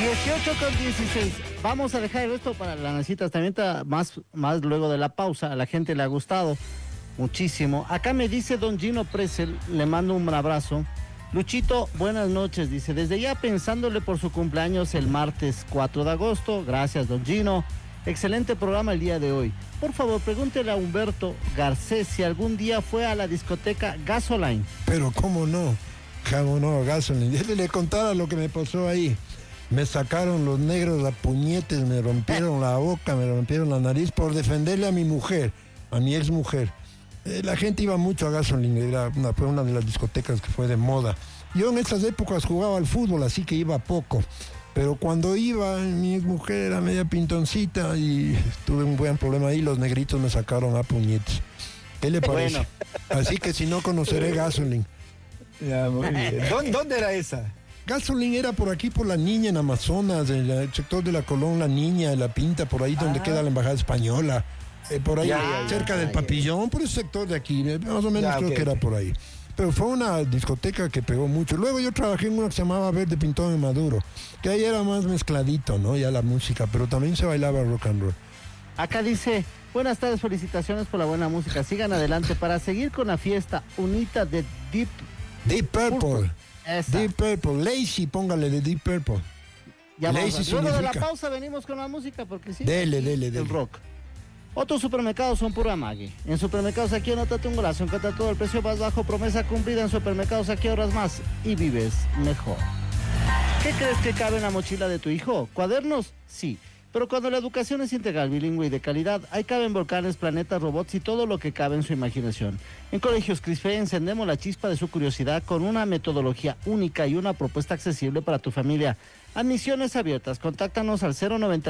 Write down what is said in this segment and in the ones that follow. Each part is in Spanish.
18:16. Vamos a dejar esto para la necesitas también más luego de la pausa. A la gente le ha gustado muchísimo. Acá me dice don Gino Presel, le mando un abrazo. Luchito, buenas noches, dice, desde ya pensándole por su cumpleaños el martes 4 de agosto. Gracias, don Gino. Excelente programa el día de hoy. Por favor, pregúntele a Humberto Garcés si algún día fue a la discoteca Gasoline. Pero cómo no, Gasoline. Le contara lo que me pasó ahí. Me sacaron los negros a puñetes, me rompieron la boca, me rompieron la nariz por defenderle a mi mujer, a mi ex mujer. La gente iba mucho a Gasoline, fue una de las discotecas que fue de moda. Yo en esas épocas jugaba al fútbol, así que iba poco. Pero cuando iba, mi ex mujer era media pintoncita y tuve un buen problema ahí, los negritos me sacaron a puñetes. ¿Qué le parece? Bueno. Así que si no, conoceré Gasoline. Ya, muy bien. ¿Dónde era esa? Gasoline era por aquí, por La Niña, en Amazonas, en el sector de la Colón, La Niña, La Pinta, por ahí donde queda la embajada española, por ahí cerca del Papillón, por ese sector de aquí, más o menos creo que era por ahí. Pero fue una discoteca que pegó mucho. Luego yo trabajé en una que se llamaba Verde Pintón en Maduro, que ahí era más mezcladito, ¿no? Ya la música, pero también se bailaba rock and roll. Acá dice, buenas tardes, felicitaciones por la buena música. Sigan adelante para seguir con la fiesta unita de Deep Purple. Esa. Deep Purple, Lazy, póngale de Deep Purple. Ya Lazy luego de la significa... pausa venimos con la música porque sí. Dele. El rock. Otros supermercados son pura mague. En Supermercados Aquí anótate un golazo, encuentra todo el precio más bajo, promesa cumplida. En Supermercados Aquí ahorras más y vives mejor. ¿Qué crees que cabe en la mochila de tu hijo? ¿Cuadernos? Sí. Pero cuando la educación es integral, bilingüe y de calidad, ahí caben volcanes, planetas, robots y todo lo que cabe en su imaginación. En Colegios Crisfe encendemos la chispa de su curiosidad con una metodología única y una propuesta accesible para tu familia. Admisiones abiertas. Contáctanos al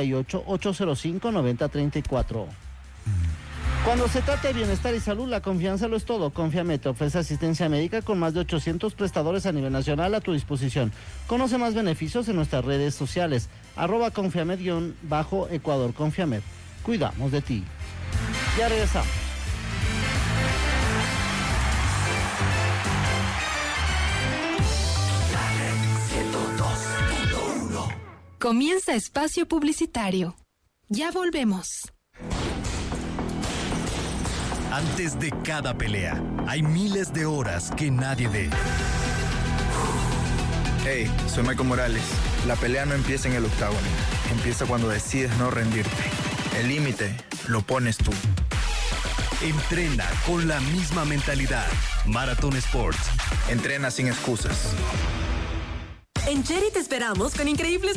098-805-9034. Cuando se trata de bienestar y salud, la confianza lo es todo. Confiamed te ofrece asistencia médica con más de 800 prestadores a nivel nacional a tu disposición. Conoce más beneficios en nuestras redes sociales. @confiamed_Ecuador. Confiamed. Cuidamos de ti. Ya regresamos. Comienza espacio publicitario. Ya volvemos. Antes de cada pelea, hay miles de horas que nadie ve. Hey, soy Michael Morales. La pelea no empieza en el octágono. Empieza cuando decides no rendirte. El límite lo pones tú. Entrena con la misma mentalidad. Marathon Sports. Entrena sin excusas. En Cherry te esperamos con increíbles